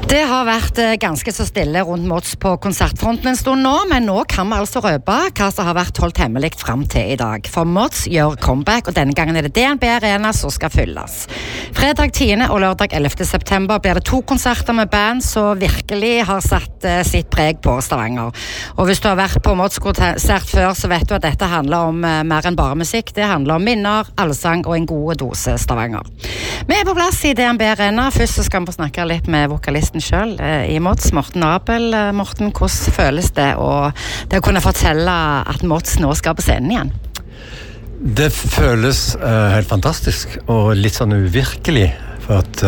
Det har vært ganske så stille rundt Mods på konsertfronten en stund nå, men nå kan vi altså røpe hva som har vært holdt hemmelig frem til i dag. For Mods gjør comeback, og denne gangen det DNB Arena som skal fylles. Fredag 10. og lørdag 11. september blir det 2 konserter med band som virkelig har satt sitt preg på Stavanger. Og hvis du har vært på Mods konsert før, så vet du at dette handler om mer enn bare musikk. Det handler om minner, allsang og en god dose Stavanger. Vi på plass i DNB Arena. Først så skal vi snakke litt med vokalisten selv i Mods, Morten Abel. Morten, hvordan føles det å kunne fortelle at Mods nå skal på scenen igjen? Det føles helt fantastisk og litt sånn uvirkelig, for at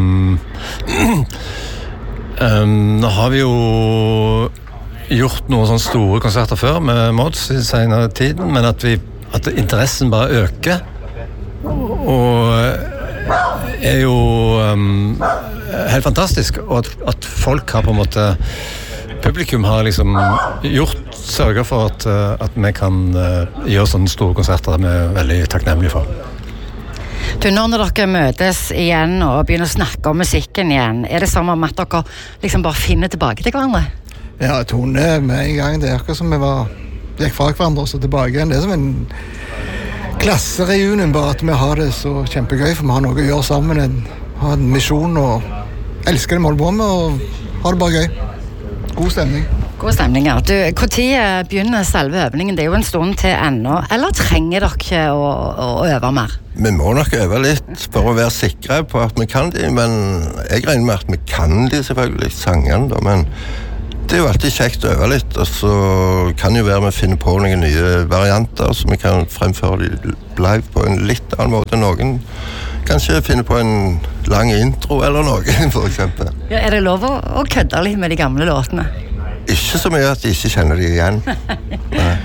nå har vi jo gjort noen sånne store konserter før med Mods i senere tiden, men at interessen bare øker, og er jo helt fantastisk, og at folk har på en måte, publikum har liksom sørget for at vi kan gjøre sånne store konserter vi er veldig takknemlige for. Du, når dere møtes igjen og begynner å snakke om musikken igjen, er det som om at dere liksom bare finner tilbake til hverandre? Ja, Tone med en gang, det er akkurat som vi gikk fra hverandre og så tilbake igjen. Det er som en klassereunion, bare at vi har det så kjempegøy, for vi har noe å gjøre sammen, har en misjon og elsker det vi holder på med, og har det bare gøy. God stemning. God stemning, ja. Du, hvor tid begynner selve øvningen? Det er jo en stund til ennå, eller trenger dere å øve mer? Vi må nok øve litt for å være sikre på at vi kan de, men jeg regner med at vi kan de selvfølgelig, sangene da, men det er jo alltid kjekt å øve litt, og så kan det jo være vi finner på noen nye varianter som vi kan fremføre de live på en litt annen måte enn noen. Kanskje finne på en lang intro eller noe, for eksempel. Ja, er det lov å kødde litt med de gamle låtene? Ikke så mye at de ikke kjenner de igjen. Nei.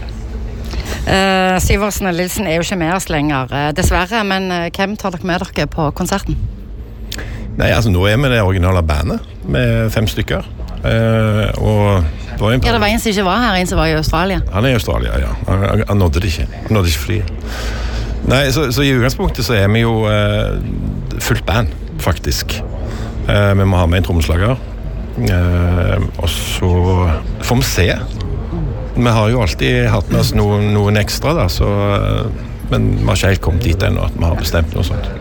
Syversen og Lilsen er jo ikke med oss lenger, dessverre, men hvem tar dere med dere på konserten? Nei, altså nå er vi det originale bandet, med 5 stykker. Og det var en som ikke var her, en som var i Australia. Han er i Australia, ja. Han nådde det ikke. Han nådde ikke flyet. Nei, så i utgangspunktet så er vi jo fullt band, faktisk. Vi må ha med en trommeslager. Og så får vi se. Vi har jo alltid hatt med oss noen ekstra da, men vi har ikke helt kommet dit ennå at vi har bestemt noe sånt.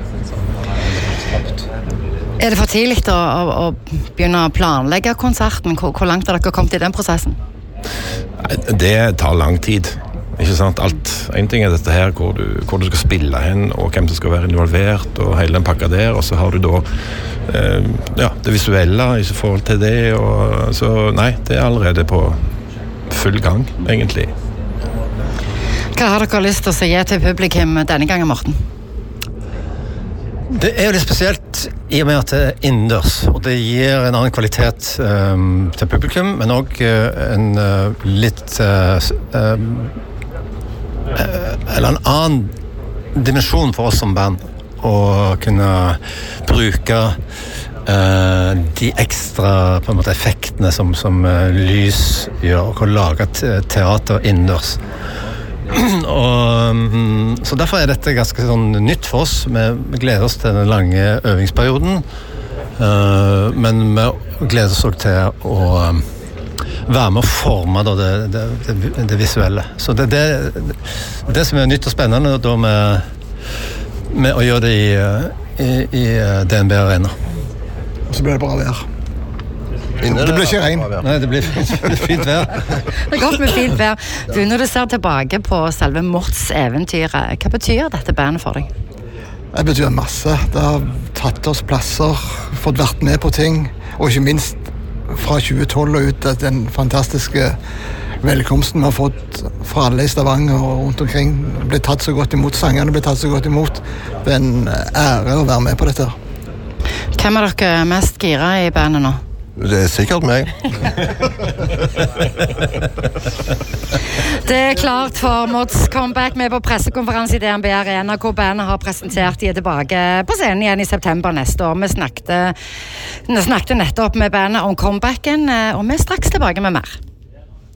Er det for tidlig å begynne å planlegge konserten? Hvor langt har dere kommet i den prosessen? Det tar lang tid, ikke sant? En ting er dette her, hvor du skal spille hen, og hvem som skal være involvert, og hele den pakka der, og så har du da det visuelle i forhold til det, og så nei, det er allerede på full gang, egentlig. Hva har dere lyst til å gi til publikum denne gangen, Morten? Det er jo litt spesielt i og med at det er innendørs, og det gir en annen kvalitet til publikum, men også en litt eller en annen dimensjon for oss som band å kunne bruke de ekstra på en måte effektene som lys gjør, og lage teater innendørs. Så derfor er dette ganske sånn nytt for oss. Vi gleder oss til den lange øvingsperioden, men vi gleder oss også til å være med å forme det visuelle. Så det som er nytt og spennende da med å gjøre det i DNB Arena. Og så blir det bra vær. Det blir ikke regn. Nei, det blir fint vær. Det er godt med fint vær. Du, når du ser tilbake på selve Mods eventyret, hva betyr dette bandet for deg? Det betyr masse. Det har tatt oss plasser, fått vært med på ting, og ikke minst fra 2012 og ut den fantastiske velkomsten vi har fått fra alle i Stavanger og rundt omkring. Det ble tatt så godt imot, sangerne ble tatt så godt imot. Det er en ære å være med på dette. Hvem er dere mest gira i bandet nå? Det er sikkert meg. Det er klart for Mods comeback med på pressekonferanse i DNB Arena, hvor bandet har presentert de tilbake på scenen igjen i september neste år. Vi snakket nettopp med bandet om comebacken, og vi er straks tilbake med mer.